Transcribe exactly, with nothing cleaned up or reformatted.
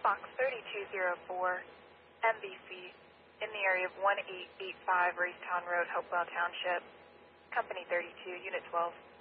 Fox thirty-two oh four, M B C, in the area of one eight eight five Racetown Road, Hopewell Township, Company thirty-two, Unit twelve.